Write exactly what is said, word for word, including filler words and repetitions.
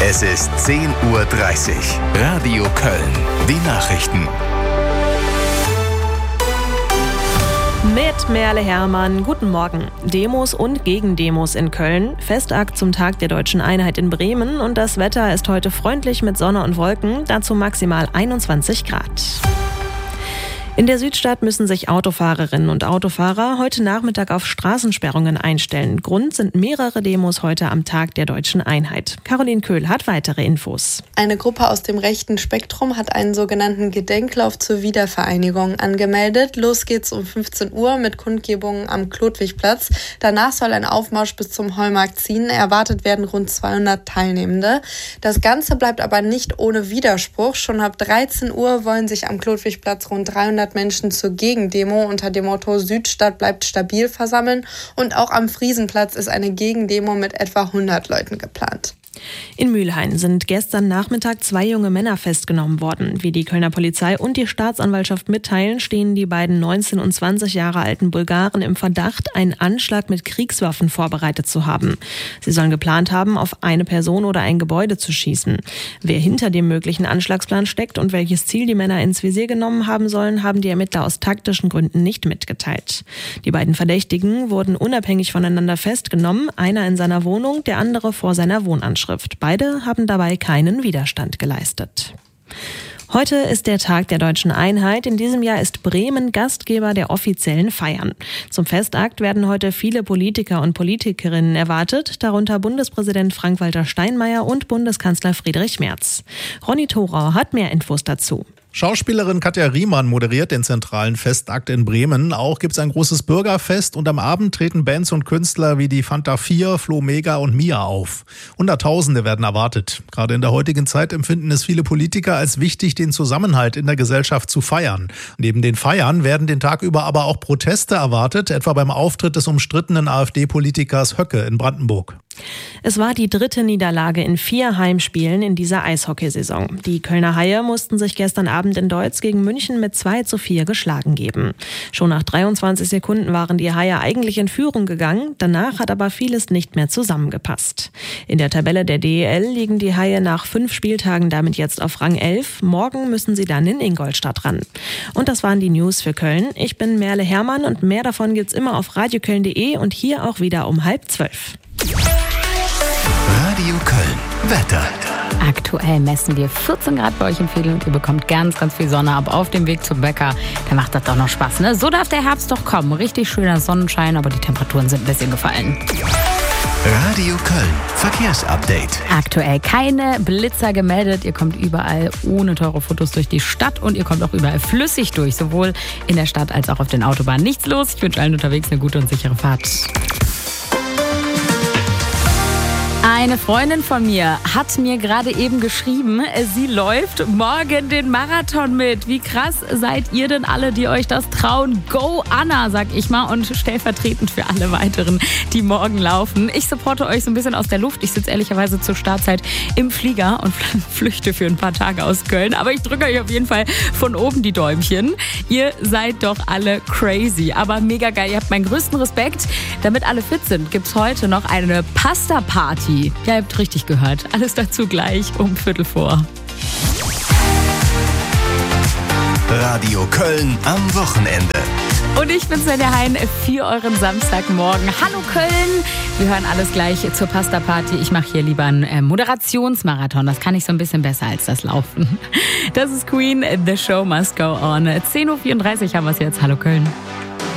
Es ist zehn Uhr dreißig. Radio Köln. Die Nachrichten. Mit Merle Hermann, guten Morgen. Demos und Gegendemos in Köln, Festakt zum Tag der Deutschen Einheit in Bremen und das Wetter ist heute freundlich mit Sonne und Wolken, dazu maximal einundzwanzig Grad. In der Südstadt müssen sich Autofahrerinnen und Autofahrer heute Nachmittag auf Straßensperrungen einstellen. Grund sind mehrere Demos heute am Tag der Deutschen Einheit. Caroline Köhl hat weitere Infos. Eine Gruppe aus dem rechten Spektrum hat einen sogenannten Gedenklauf zur Wiedervereinigung angemeldet. Los geht's um fünfzehn Uhr mit Kundgebungen am Chlodwigplatz. Danach soll ein Aufmarsch bis zum Heumarkt ziehen. Erwartet werden rund zweihundert Teilnehmende. Das Ganze bleibt aber nicht ohne Widerspruch. Schon ab dreizehn Uhr wollen sich am Chlodwigplatz rund dreihundert Menschen zur Gegendemo unter dem Motto Südstadt bleibt stabil versammeln und auch am Friesenplatz ist eine Gegendemo mit etwa hundert Leuten geplant. In Mülheim sind gestern Nachmittag zwei junge Männer festgenommen worden. Wie die Kölner Polizei und die Staatsanwaltschaft mitteilen, stehen die beiden neunzehn und zwanzig Jahre alten Bulgaren im Verdacht, einen Anschlag mit Kriegswaffen vorbereitet zu haben. Sie sollen geplant haben, auf eine Person oder ein Gebäude zu schießen. Wer hinter dem möglichen Anschlagsplan steckt und welches Ziel die Männer ins Visier genommen haben sollen, haben die Ermittler aus taktischen Gründen nicht mitgeteilt. Die beiden Verdächtigen wurden unabhängig voneinander festgenommen, einer in seiner Wohnung, der andere vor seiner Wohnanschrift. Beide haben dabei keinen Widerstand geleistet. Heute ist der Tag der Deutschen Einheit. In diesem Jahr ist Bremen Gastgeber der offiziellen Feiern. Zum Festakt werden heute viele Politiker und Politikerinnen erwartet, darunter Bundespräsident Frank-Walter Steinmeier und Bundeskanzler Friedrich Merz. Ronny Thorau hat mehr Infos dazu. Schauspielerin Katja Riemann moderiert den zentralen Festakt in Bremen. Auch gibt es ein großes Bürgerfest und am Abend treten Bands und Künstler wie die Fanta vier, Flo Mega und Mia auf. Hunderttausende werden erwartet. Gerade in der heutigen Zeit empfinden es viele Politiker als wichtig, den Zusammenhalt in der Gesellschaft zu feiern. Neben den Feiern werden den Tag über aber auch Proteste erwartet, etwa beim Auftritt des umstrittenen AfD-Politikers Höcke in Brandenburg. Es war die dritte Niederlage in vier Heimspielen in dieser Eishockeysaison. Die Kölner Haie mussten sich gestern Abend in Deutz gegen München mit zwei zu vier geschlagen geben. Schon nach dreiundzwanzig Sekunden waren die Haie eigentlich in Führung gegangen, danach hat aber vieles nicht mehr zusammengepasst. In der Tabelle der D E L liegen die Haie nach fünf Spieltagen damit jetzt auf Rang elf. Morgen müssen sie dann in Ingolstadt ran. Und das waren die News für Köln. Ich bin Merle Hermann und mehr davon gibt's immer auf radioköln punkt de und hier auch wieder um halb zwölf. Radio Köln. Wetter. Aktuell messen wir vierzehn Grad bei euch im Viertel und ihr bekommt ganz, ganz viel Sonne. Aber auf dem Weg zum Bäcker, da macht das doch noch Spaß, ne? So darf der Herbst doch kommen. Richtig schöner Sonnenschein, aber die Temperaturen sind ein bisschen gefallen. Radio Köln. Verkehrsupdate. Aktuell keine Blitzer gemeldet. Ihr kommt überall ohne teure Fotos durch die Stadt und ihr kommt auch überall flüssig durch. Sowohl in der Stadt als auch auf den Autobahnen. Nichts los. Ich wünsche allen unterwegs eine gute und sichere Fahrt. Eine Freundin von mir hat mir gerade eben geschrieben, sie läuft morgen den Marathon mit. Wie krass seid ihr denn alle, die euch das trauen? Go Anna, sag ich mal, und stellvertretend für alle weiteren, die morgen laufen. Ich supporte euch so ein bisschen aus der Luft. Ich sitze ehrlicherweise zur Startzeit im Flieger und flüchte für ein paar Tage aus Köln. Aber ich drücke euch auf jeden Fall von oben die Däumchen. Ihr seid doch alle crazy, aber mega geil. Ihr habt meinen größten Respekt. Damit alle fit sind, gibt's heute noch eine Pasta-Party. Ja, ihr habt richtig gehört. Alles dazu gleich um Viertel vor. Radio Köln am Wochenende. Und ich bin Svenja Hein für euren Samstagmorgen. Hallo Köln! Wir hören alles gleich zur Pasta-Party. Ich mache hier lieber einen Moderationsmarathon. Das kann ich so ein bisschen besser als das Laufen. Das ist Queen, The Show Must Go On. zehn Uhr vierunddreißig haben wir es jetzt. Hallo Köln.